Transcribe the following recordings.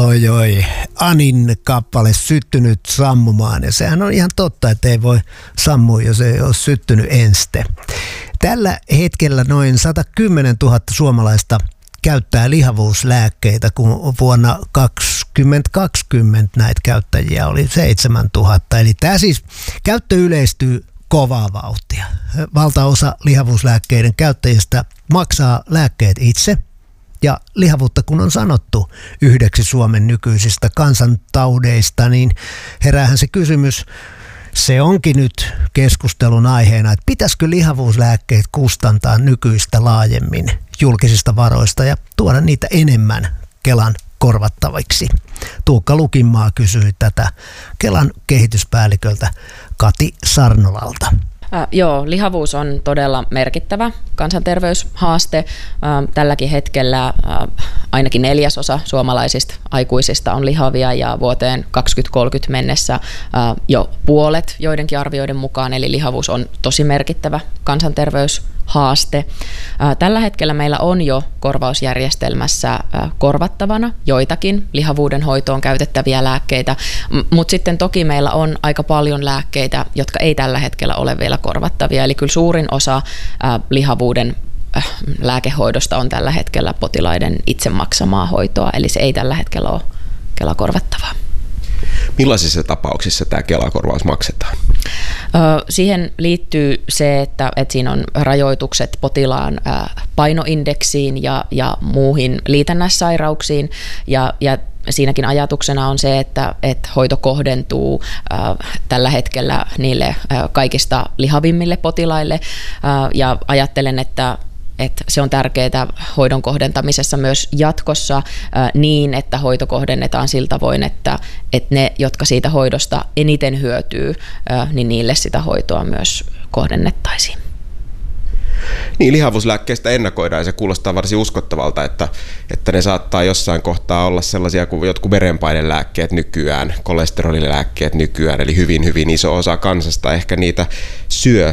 Oi, Anin kappale Syttynyt sammumaan, ja sehän on ihan totta, että ei voi sammua, jos ei ole syttynyt enste. Tällä hetkellä noin 110 000 suomalaista käyttää lihavuuslääkkeitä, kun vuonna 2020 näitä käyttäjiä oli 7 000. Eli tämä siis käyttö yleistyy kovaa vauhtia. Valtaosa lihavuuslääkkeiden käyttäjistä maksaa lääkkeet itse. Ja lihavuutta, kun on sanottu yhdeksi Suomen nykyisistä kansantaudeista, niin heräähän se kysymys, se onkin nyt keskustelun aiheena, että pitäisikö lihavuuslääkkeet kustantaa nykyistä laajemmin julkisista varoista ja tuoda niitä enemmän Kelan korvattaviksi. Tuukka Lukinmaa kysyi tätä Kelan kehityspäälliköltä Kati Sarnolalta. Joo, lihavuus on todella merkittävä kansanterveyshaaste. Tälläkin hetkellä ainakin 1/4 suomalaisista aikuisista on lihavia ja vuoteen 2030 mennessä jo puolet joidenkin arvioiden mukaan, eli lihavuus on tosi merkittävä kansanterveyshaaste. Tällä hetkellä meillä on jo korvausjärjestelmässä korvattavana joitakin lihavuuden hoitoon käytettäviä lääkkeitä, mutta sitten toki meillä on aika paljon lääkkeitä, jotka ei tällä hetkellä ole vielä korvattavia, eli kyllä suurin osa lihavuuden lääkehoidosta on tällä hetkellä potilaiden itse maksamaa hoitoa, eli se ei tällä hetkellä ole Kela-korvattavaa. Millaisissa tapauksissa tämä Kela-korvaus maksetaan? Siihen liittyy se, että siinä on rajoitukset potilaan painoindeksiin ja muuhin liitännäissairauksiin ja siinäkin ajatuksena on se, että hoito kohdentuu tällä hetkellä niille kaikista lihavimmille potilaille ja ajattelen, että se on tärkeää hoidon kohdentamisessa myös jatkossa niin, että hoito kohdennetaan sillä tavoin, että ne, jotka siitä hoidosta eniten hyötyy, niin niille sitä hoitoa myös kohdennettaisiin. Niin, lihavuuslääkkeistä ennakoidaan ja se kuulostaa varsin uskottavalta, että ne saattaa jossain kohtaa olla sellaisia kuin jotkut verenpainelääkkeet nykyään, kolesterolilääkkeet nykyään, eli hyvin, hyvin iso osa kansasta ehkä niitä syö.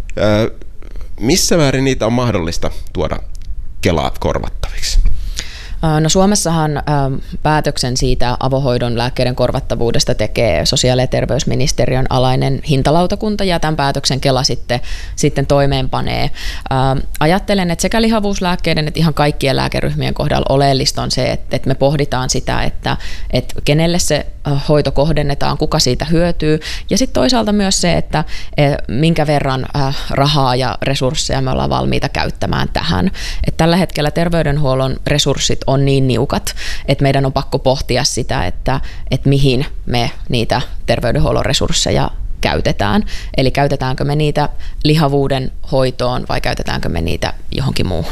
Missä määrin niitä on mahdollista tuoda Kelaat korvattaviksi? No Suomessahan päätöksen siitä avohoidon lääkkeiden korvattavuudesta tekee sosiaali- ja terveysministeriön alainen hintalautakunta ja tämän päätöksen Kela sitten toimeenpanee. Ajattelen, että sekä lihavuuslääkkeiden että ihan kaikkien lääkeryhmien kohdalla oleellista on se, että me pohditaan sitä, että kenelle se hoito kohdennetaan, kuka siitä hyötyy ja sitten toisaalta myös se, että minkä verran rahaa ja resursseja me ollaan valmiita käyttämään tähän. Et tällä hetkellä terveydenhuollon resurssit on niin niukat, että meidän on pakko pohtia sitä, että mihin me niitä terveydenhuollon resursseja käytetään. Eli käytetäänkö me niitä lihavuuden hoitoon vai käytetäänkö me niitä johonkin muuhun.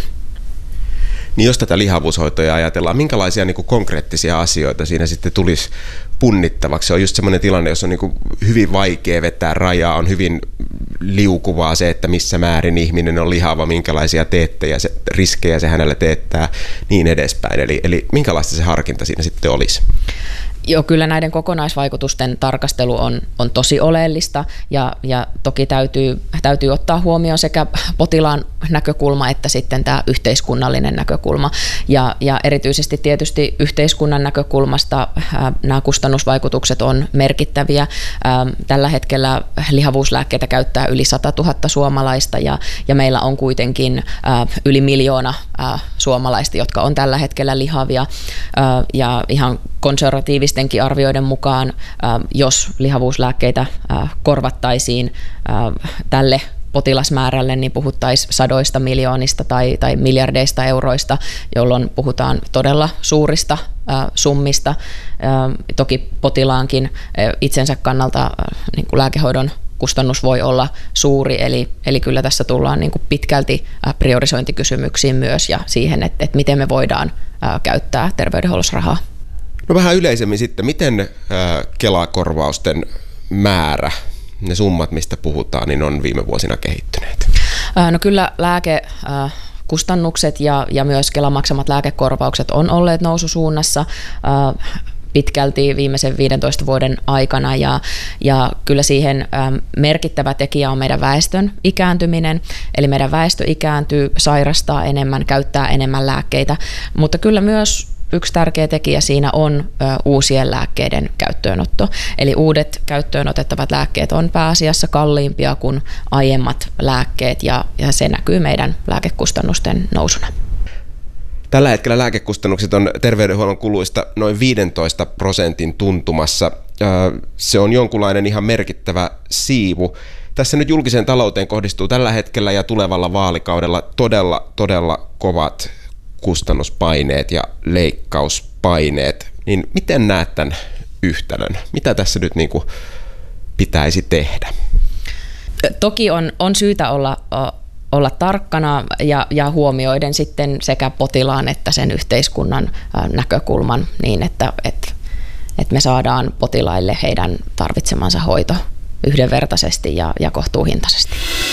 Niin jos tätä lihavuushoitoa ajatellaan, minkälaisia niin kuin konkreettisia asioita siinä sitten tulisi punnittavaksi? Se on just semmoinen tilanne, jossa on niin kuin hyvin vaikea vetää rajaa, on hyvin liukuvaa se, että missä määrin ihminen on lihava, minkälaisia riskejä se hänelle teettää, niin edespäin. Eli minkälaista se harkinta siinä sitten olisi? Joo, kyllä näiden kokonaisvaikutusten tarkastelu on tosi oleellista ja toki täytyy ottaa huomioon sekä potilaan näkökulma että sitten tämä yhteiskunnallinen näkökulma. Ja erityisesti tietysti yhteiskunnan näkökulmasta nämä kustannusvaikutukset on merkittäviä. Tällä hetkellä lihavuuslääkkeitä käyttää yli 100 000 suomalaista ja meillä on kuitenkin yli 1 miljoona suomalaista, jotka on tällä hetkellä lihavia ja ihan konservatiivistenkin arvioiden mukaan, jos lihavuuslääkkeitä korvattaisiin tälle potilasmäärälle, niin puhuttaisiin 100 miljoonista tai miljardeista euroista, jolloin puhutaan todella suurista summista. Toki potilaankin itsensä kannalta niin kuin lääkehoidon kustannus voi olla suuri, eli kyllä tässä tullaan niin kuin pitkälti priorisointikysymyksiin myös ja siihen, että miten me voidaan käyttää terveydenhuollossa rahaa. No vähän yleisemmin sitten, miten Kela-korvausten määrä, ne summat, mistä puhutaan, niin on viime vuosina kehittyneet? No kyllä lääkekustannukset ja myös Kelan maksamat lääkekorvaukset on olleet noususuunnassa pitkälti viimeisen 15 vuoden aikana ja kyllä siihen merkittävä tekijä on meidän väestön ikääntyminen, eli meidän väestö ikääntyy, sairastaa enemmän, käyttää enemmän lääkkeitä, mutta kyllä myös yksi tärkeä tekijä siinä on uusien lääkkeiden käyttöönotto. Eli uudet käyttöönotettavat lääkkeet on pääasiassa kalliimpia kuin aiemmat lääkkeet ja se näkyy meidän lääkekustannusten nousuna. Tällä hetkellä lääkekustannukset on terveydenhuollon kuluista noin 15% tuntumassa. Se on jonkunlainen ihan merkittävä siivu. Tässä nyt julkiseen talouteen kohdistuu tällä hetkellä ja tulevalla vaalikaudella todella kovat kustannuspaineet ja leikkauspaineet. Niin miten näet tämän yhtälön? Mitä tässä nyt niin kuin pitäisi tehdä? Toki on syytä olla tarkkana ja huomioiden sitten sekä potilaan että sen yhteiskunnan näkökulman niin, että me saadaan potilaille heidän tarvitsemansa hoito yhdenvertaisesti ja kohtuuhintaisesti.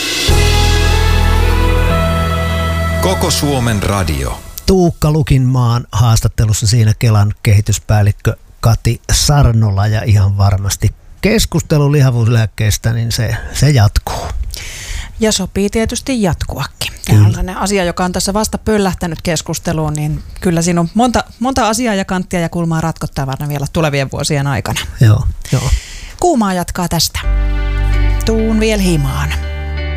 Koko Suomen radio. Tuukka Lukinmaan haastattelussa siinä Kelan kehityspäällikkö Kati Sarnola ja ihan varmasti keskustelu lihavuuslääkkeestä, niin se jatkuu. Ja sopii tietysti jatkuakin. Tämä on sellainen asia, joka on tässä vasta pöllähtänyt keskusteluun, niin kyllä siinä on monta asiaa ja kanttia ja kulmaa ratkottavana vielä tulevien vuosien aikana. Joo. Kuumaa jatkaa tästä. Tuun vielä himaan.